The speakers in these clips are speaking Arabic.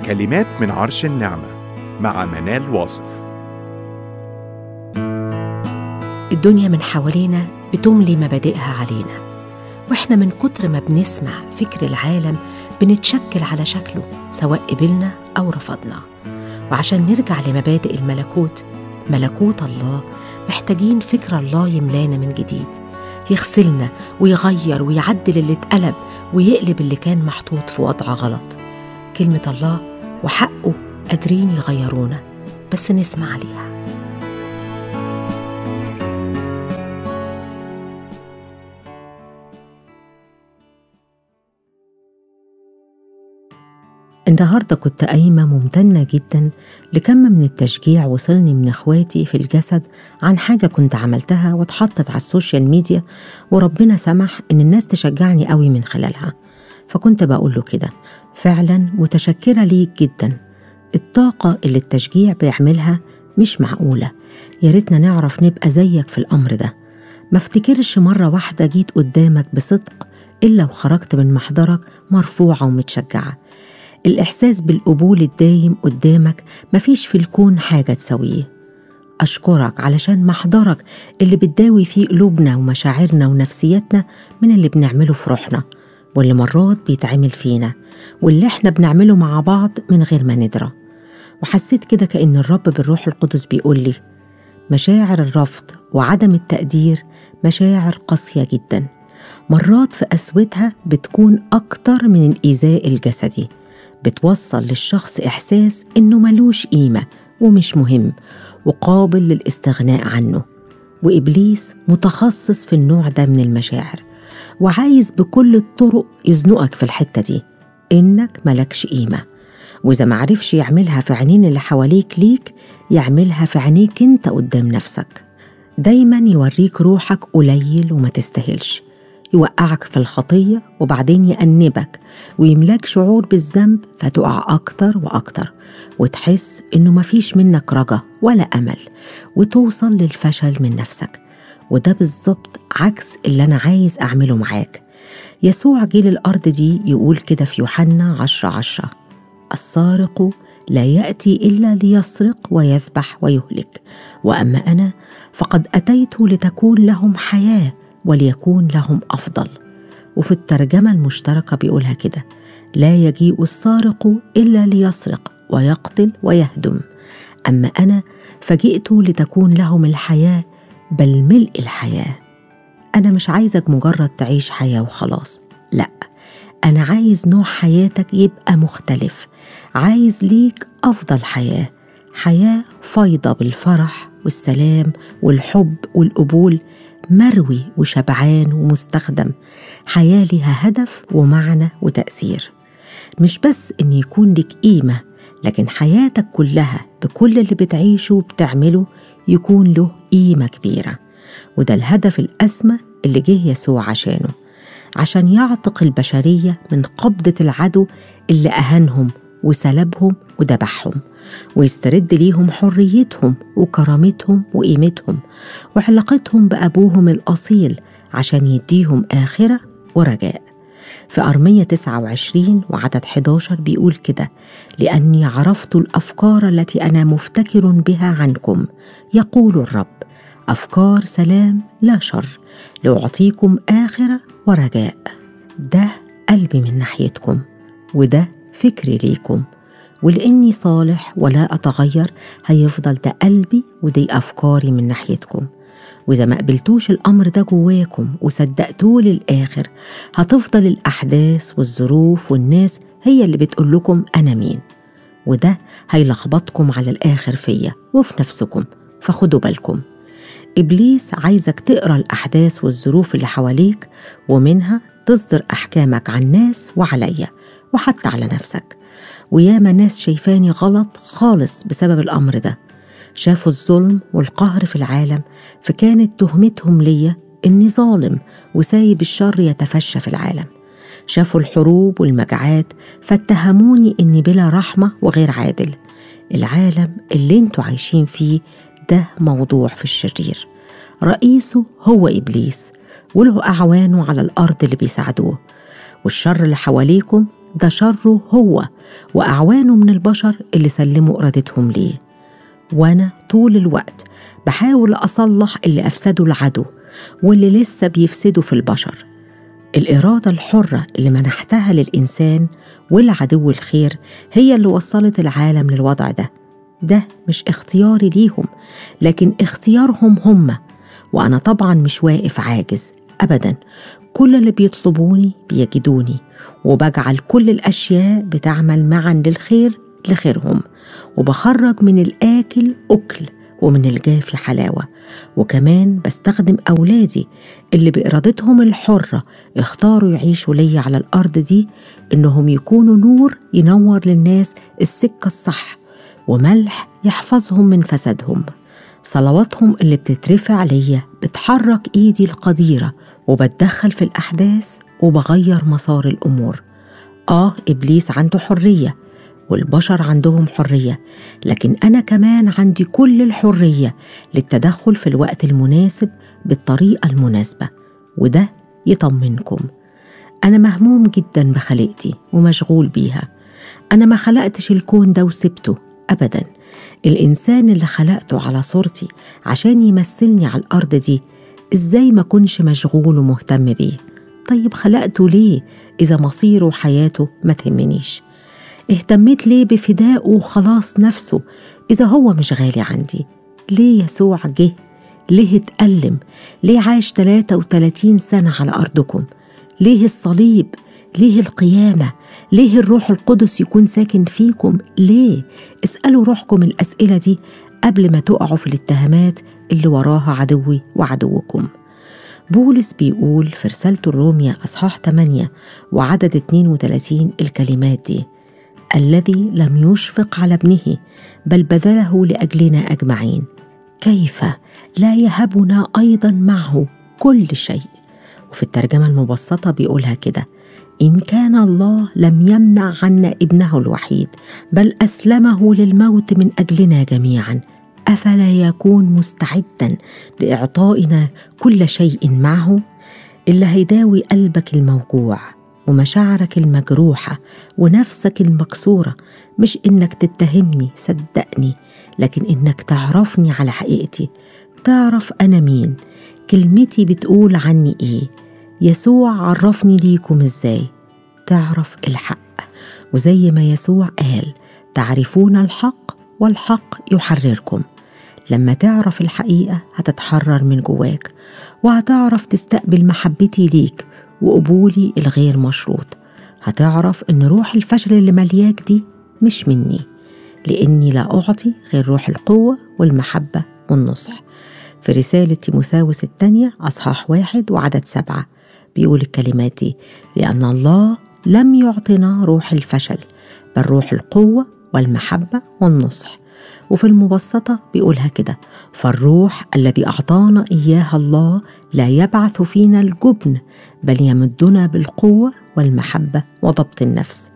كلمات من عرش النعمة مع منال واصف. الدنيا من حوالينا بتملي مبادئها علينا، وإحنا من كتر ما بنسمع فكر العالم بنتشكل على شكله سواء قبلنا أو رفضنا. وعشان نرجع لمبادئ الملكوت، ملكوت الله، محتاجين فكر الله يملانا من جديد، يغسلنا ويغير ويعدل اللي اتقلب ويقلب اللي كان محطوط في وضع غلط. كلمة الله وحقه قادرين يغيرونا، بس نسمع عليها. النهاردة كنت قايمة ممتنة جدا لكم من التشجيع وصلني من اخواتي في الجسد عن حاجة كنت عملتها واتحطت على السوشيال ميديا، وربنا سمح ان الناس تشجعني قوي من خلالها. فكنت بقول له كده: فعلا متشكرة ليك جدا، الطاقة اللي التشجيع بيعملها مش معقولة، يا ريتنا نعرف نبقى زيك في الأمر ده. ما افتكرش مرة واحدة جيت قدامك بصدق إلا وخرجت من محضرك مرفوعة ومتشجعة. الإحساس بالقبول الدايم قدامك مفيش في الكون حاجة تسويه. أشكرك علشان محضرك اللي بتداوي فيه قلوبنا ومشاعرنا ونفسيتنا من اللي بنعمله في روحنا، واللي مرات بيتعمل فينا، واللي احنا بنعمله مع بعض من غير ما ندرى. وحسيت كده كأن الرب بالروح القدس بيقول لي: مشاعر الرفض وعدم التقدير مشاعر قاسية جدا، مرات في قسوتها بتكون أكتر من الإيذاء الجسدي، بتوصل للشخص إحساس إنه ملوش قيمة ومش مهم وقابل للاستغناء عنه. وإبليس متخصص في النوع ده من المشاعر، وعايز بكل الطرق يزنقك في الحتة دي، إنك ملكش قيمة. وإذا معرفش يعملها في عينين اللي حواليك ليك، يعملها في عينيك انت قدام نفسك. دايما يوريك روحك قليل وما تستاهلش، يوقعك في الخطية وبعدين يأنبك ويملاك شعور بالذنب، فتقع أكتر وأكتر وتحس إنه مفيش منك رجا ولا أمل، وتوصل للفشل من نفسك. وده بالظبط عكس اللي أنا عايز أعمله معاك. يسوع جه للأرض دي يقول كده في يوحنا 10:10: السارق لا يأتي إلا ليسرق ويذبح ويهلك، وأما أنا فقد أتيت لتكون لهم حياة وليكون لهم أفضل. وفي الترجمة المشتركة بيقولها كده: لا يجيء السارق إلا ليسرق ويقتل ويهدم، أما أنا فجئت لتكون لهم الحياة بل ملء الحياة. أنا مش عايزك مجرد تعيش حياة وخلاص، لأ، أنا عايز نوع حياتك يبقى مختلف، عايز ليك أفضل حياة، حياة فايضة بالفرح والسلام والحب والقبول، مروي وشبعان ومستخدم، حياة لها هدف ومعنى وتأثير. مش بس إن يكون لك قيمة، لكن حياتك كلها بكل اللي بتعيشه وبتعمله يكون له قيمة كبيرة. وده الهدف الأسمى اللي جه يسوع عشانه، عشان يعتق البشرية من قبضة العدو اللي أهانهم وسلبهم وذبحهم، ويسترد ليهم حريتهم وكرامتهم وقيمتهم وعلاقتهم بأبوهم الأصيل، عشان يديهم آخرة ورجاء. في أرمية 29 وعدد 11 بيقول كده: لأني عرفت الأفكار التي أنا مفتكر بها عنكم، يقول الرب، أفكار سلام لا شر، لأعطيكم آخرة ورجاء. ده قلبي من ناحيتكم، وده فكري ليكم، ولأني صالح ولا أتغير هيفضل ده قلبي ودي أفكاري من ناحيتكم. وإذا ما قبلتوش الأمر ده جواكم وصدقتوه للآخر، هتفضل الأحداث والظروف والناس هي اللي بتقول لكم أنا مين، وده هيلخبطكم على الآخر فيا وفي نفسكم. فخدوا بالكم، إبليس عايزك تقرأ الأحداث والظروف اللي حواليك، ومنها تصدر أحكامك عن الناس وعليا وحتى على نفسك. وياما ناس شايفاني غلط خالص بسبب الأمر ده، شافوا الظلم والقهر في العالم، فكانت تهمتهم ليا إني ظالم وسايب الشر يتفشى في العالم. شافوا الحروب والمجاعات فاتهموني إني بلا رحمة وغير عادل. العالم اللي انتوا عايشين فيه ده موضوع في الشرير، رئيسه هو إبليس وله أعوانه على الأرض اللي بيساعدوه، والشر اللي حواليكم ده شره هو وأعوانه من البشر اللي سلموا إرادتهم ليه. وأنا طول الوقت بحاول أصلح اللي أفسده العدو واللي لسه بيفسده في البشر. الإرادة الحرة اللي منحتها للإنسان والعدو الخير هي اللي وصلت العالم للوضع ده مش اختياري ليهم، لكن اختيارهم هم. وأنا طبعا مش واقف عاجز أبدا، كل اللي بيطلبوني بيجدوني، وبجعل كل الأشياء بتعمل معا للخير لخيرهم، وبخرج من الآكل أكل ومن الجافي حلاوة. وكمان بستخدم أولادي اللي بإرادتهم الحرة اختاروا يعيشوا لي على الأرض دي إنهم يكونوا نور ينور للناس السكة الصح، وملح يحفظهم من فسادهم. صلواتهم اللي بتترفع ليا بتحرك إيدي القديرة وبتدخل في الأحداث وبغير مسار الأمور. إبليس عنده حرية والبشر عندهم حرية، لكن أنا كمان عندي كل الحرية للتدخل في الوقت المناسب بالطريقة المناسبة، وده يطمنكم. أنا مهموم جدا بخلقتي ومشغول بيها. أنا ما خلقتش الكون ده وسبته أبدا. الإنسان اللي خلقته على صورتي عشان يمثلني على الأرض دي، إزاي ما كنش مشغول ومهتم بيه؟ طيب خلقته ليه إذا مصيره وحياته ما تهمنيش؟ اهتميت ليه بفدائه وخلاص نفسه إذا هو مش غالي عندي؟ ليه يسوع جه؟ ليه اتألم؟ ليه عاش 33 سنة على أرضكم؟ ليه الصليب؟ ليه القيامة؟ ليه الروح القدس يكون ساكن فيكم؟ ليه؟ اسألوا روحكم الأسئلة دي قبل ما تقعوا في الاتهامات اللي وراها عدوي وعدوكم. بولس بيقول في رسالته الرومية أصحاح 8 وعدد 32 الكلمات دي: الذي لم يشفق على ابنه بل بذله لأجلنا أجمعين، كيف لا يهبنا أيضا معه كل شيء؟ وفي الترجمة المبسطة بيقولها كده: إن كان الله لم يمنع عنا ابنه الوحيد بل أسلمه للموت من أجلنا جميعا، أفلا يكون مستعدا لإعطائنا كل شيء معه؟ اللي هيداوي قلبك الموجوع ومشاعرك المجروحة ونفسك المكسورة مش إنك تتهمني، صدقني، لكن إنك تعرفني على حقيقتي، تعرف أنا مين، كلمتي بتقول عني إيه، يسوع عرفني ليكم إزاي تعرف الحق. وزي ما يسوع قال: تعرفون الحق والحق يحرركم. لما تعرف الحقيقة هتتحرر من جواك، وهتعرف تستقبل محبتي ليك وقبولي الغير مشروط. هتعرف إن روح الفشل اللي ملياك دي مش مني، لأني لا أعطي غير روح القوة والمحبة والنصح. في رسالة تيموثاوس الثانية أصحاح 1 وعدد 7 بيقول الكلمات دي: لأن الله لم يعطنا روح الفشل بل روح القوة والمحبة والنصح. وفي المبسطة بيقولها كده: فالروح الذي أعطانا إياها الله لا يبعث فينا الجبن بل يمدنا بالقوة والمحبة وضبط النفس.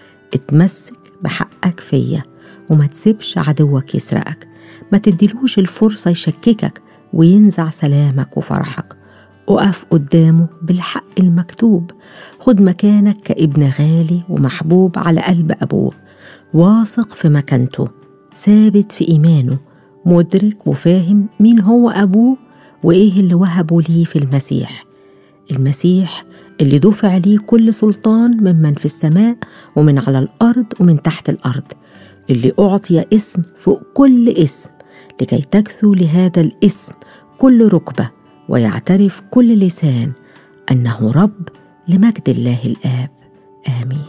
اتمسك بحقك فيا وما تسيبش عدوك يسرقك، ما تديلوش الفرصة يشككك وينزع سلامك وفرحك. اقف قدامه بالحق المكتوب، خد مكانك كابن غالي ومحبوب على قلب أبوه، واثق في مكانته، ثابت في إيمانه، مدرك وفاهم مين هو أبوه وإيه اللي وهبه ليه في المسيح اللي دفع ليه كل سلطان ممن في السماء ومن على الأرض ومن تحت الأرض، اللي أعطي اسم فوق كل اسم، لكي تكثو لهذا الاسم كل ركبة ويعترف كل لسان أنه رب، لمجد الله الآب. آمين.